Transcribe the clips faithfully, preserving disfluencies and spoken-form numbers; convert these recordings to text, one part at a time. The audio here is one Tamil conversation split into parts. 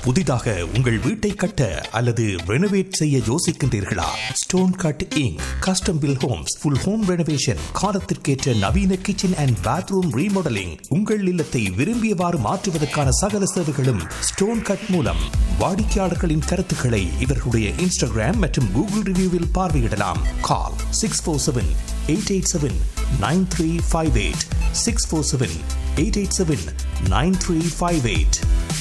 புதிதாக உங்கள் வீட்டை கட்ட அல்லது ரெனோவேட் செய்ய யோசிக்கின்றீர்களா? Stone cut ink custom bill Holmes full home renovation காலத்திற்கேற்ற நவீன கிச்சன் அண்ட் பாத்ரூம் ரீமாடலிங் உங்கள் இல்லத்தை விரும்பியவாறு மாற்றுவதற்கான சகல சேவைகளும் ஸ்டோன் கட் மூலம். வாடிக்கையாளர்களின் கருத்துக்களை இவர்களுடைய இன்ஸ்டாகிராம் மற்றும் கூகுள் ரிவ்யூவில் பார்வையிடலாம். கால் six four seven eight eight seven nine three five eight six four seven eight eight seven nine three five eight.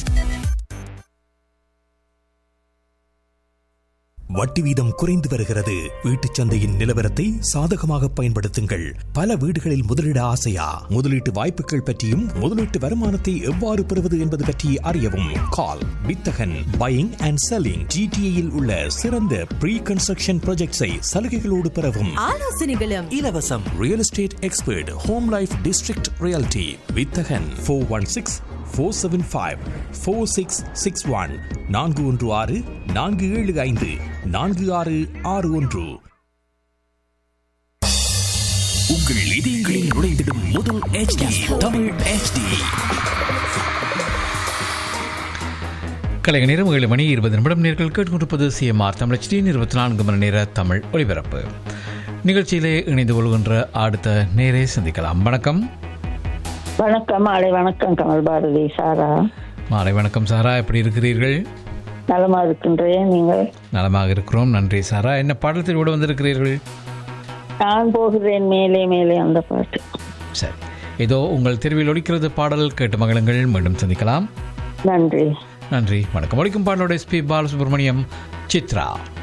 வட்டி வீதம் குறைந்து வருகிறது. வீட்டுச் சந்தையின் நிலவரத்தை சாதகமாக பயன்படுத்துங்கள். பல வீடுகளில் முதலீட ஆசையா? முதலீட்டு வாய்ப்புகள் பற்றியும் முதலீட்டு வருமானத்தை எவ்வாறு பெறுவது என்பது பற்றி அறியவும். கால் வித்தகன் பையிங் அண்ட் செல்லிங் ஜிடிஏயில் உள்ள சிறந்த ப்ரீ கன்ஸ்ட்ரக்ஷன் ப்ராஜெக்ட்ஸை சலுகைகளோடு பெறவும். ஆலோசனைகளும் இலவசம். Real estate expert home life district reality வித்தகன் four one six four seven five four six six one நான்கு ஒன்று ஆறு நான்கு ஏழு ஐந்து நான்கு ஆறு ஆறு ஒன்று. உங்கள் இதயங்களில் நுழைந்திடும் முதல் H D Tamil H D. கலைஞர் நேரம் ஏழு மணி இருபது நிமிடம். நேர்கள் கேட்டுக்கொண்டிருப்பது சிஎம்ஆர் தமிழ் எச் டி இருபத்தி நான்கு மணி நேர தமிழ் ஒலிபரப்பு. நிகழ்ச்சியிலே இணைந்து கொள்கின்ற அடுத்த நேரை சந்திக்கலாம். வணக்கம். வணக்கம். மாலை வணக்கம். கமல் பாரதி சாரா. மாலை வணக்கம் சாரா, எப்படி இருக்கிறீர்கள்? நலமா இருக்கின்றேன். நீங்கள்? நலமாக இருக்கிறோம், நன்றி சாரா. என்ன பாடத்தில் விட வந்திருக்கிறீர்கள்? நான் போகிறேன் மேலே மேலே அந்த பாட்டு. சரி, ஏதோ உங்கள் தெருவில் ஒலிக்கிறது பாடல். கேட்டு மகிழுங்கள். மீண்டும் சந்திக்கலாம். நன்றி. நன்றி, வணக்கம். ஒலிக்கும் பாடலோட எஸ் பி பாலசுப்ரமணியம், சித்ரா.